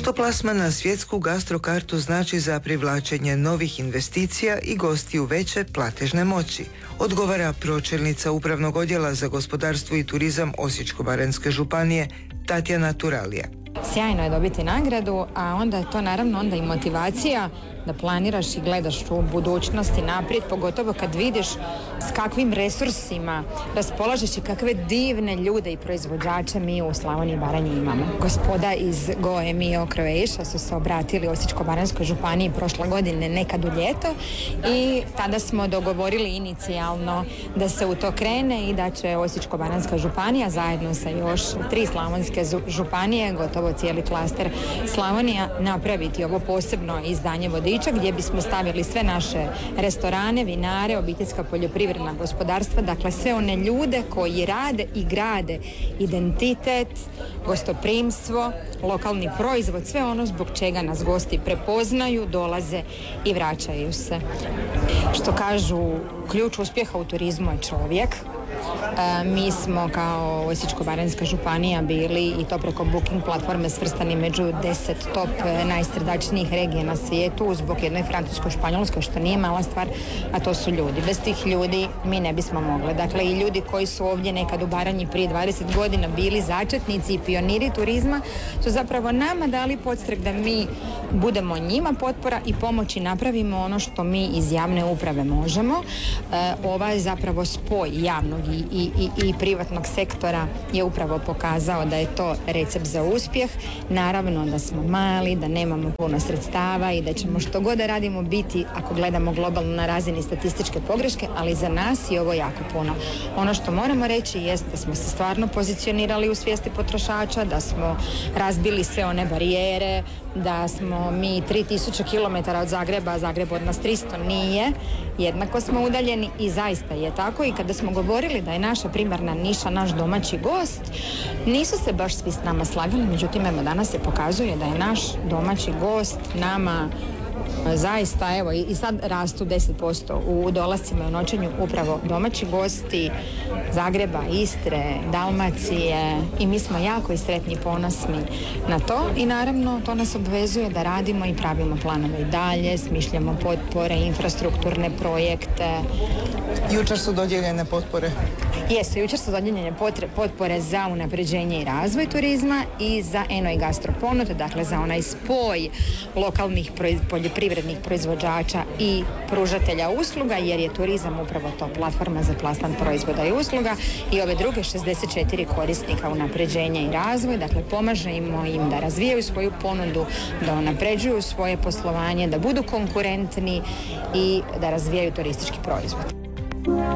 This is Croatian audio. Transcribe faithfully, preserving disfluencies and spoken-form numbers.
Što plasman na svjetsku gastrokartu znači za privlačenje novih investicija i gostiju veće platežne moći, odgovara pročelnica Upravnog odjela za gospodarstvo i turizam Osječko-baranjske županije Tatjana Turalija. Sjajno je dobiti nagradu, a onda je to naravno onda i motivacija da planiraš i gledaš u budućnosti naprijed, pogotovo kad vidiš s kakvim resursima raspolažeš i kakve divne ljude i proizvođače mi u Slavoniji i Baranji imamo. Gospoda iz Goe Mio Croatia su se obratili Osječko-baranjskoj županiji prošle godine nekad u ljeto i tada smo dogovorili inicijalno da se u to krene i da će Osječko-baranjska županija zajedno sa još tri slavonske županije, gotovo cijeli klaster Slavonija, napraviti ovo posebno izdanje vodiča gdje bismo stavili sve naše restorane, vinare, obiteljska poljoprivredna gospodarstva, dakle sve one ljude koji rade i grade identitet, gostoprimstvo, lokalni proizvod, sve ono zbog čega nas gosti prepoznaju, dolaze i vraćaju se. Što kažu, ključ uspjeha u turizmu je čovjek. E, mi smo kao Osječko-baranjska županija bili i to preko booking platforme svrstani među deset top najsrdačnijih regija na svijetu zbog jednoj Francusko-Španjolskoj, što nije mala stvar, a to su ljudi. Bez tih ljudi mi ne bismo mogli. Dakle, i ljudi koji su ovdje nekad u Baranji prije dvadeset godina bili začetnici i pioniri turizma su zapravo nama dali podstrek da mi budemo njima potpora i pomoći napravimo ono što mi iz javne uprave možemo. E, ovaj zapravo spoj javnog i, i, i, i privatnog sektora je upravo pokazao da je to recept za uspjeh. Naravno da smo mali, da nemamo puno sredstava i da ćemo što god da radimo biti, ako gledamo globalno, na razini statističke pogreške, ali za nas je ovo jako puno. Ono što moramo reći jest da smo se stvarno pozicionirali u svijesti potrošača, da smo razbili sve one barijere, da smo mi tri tisuće kilometara od Zagreba, a Zagreb od nas tristo nije, jednako smo udaljeni i zaista je tako. I kada smo govorili da je naša primarna niša naš domaći gost, nisu se baš svi s nama slagali, međutim evo danas se pokazuje da je naš domaći gost nama zaista, evo i sad rastu deset posto u dolascima i u noćenju upravo domaći gosti Zagreba, Istre, Dalmacije i mi smo jako i sretni i ponosni na to i naravno to nas obvezuje da radimo i pravimo planove i dalje, smišljamo potpore, infrastrukturne projekte. Jučer su dodijeljene potpore. Jesu, jučer su dodijeljene potpore za unapređenje i razvoj turizma i za eno i gastro ponude, dakle za onaj spoj lokalnih poljoprivrednih proizvođača i pružatelja usluga, jer je turizam upravo to, platforma za plasman proizvoda i usluga, i ove druge šezdeset četiri korisnika unapređenja i razvoj, dakle pomažemo im da razvijaju svoju ponudu, da unapređuju svoje poslovanje, da budu konkurentni i da razvijaju turistički proizvod.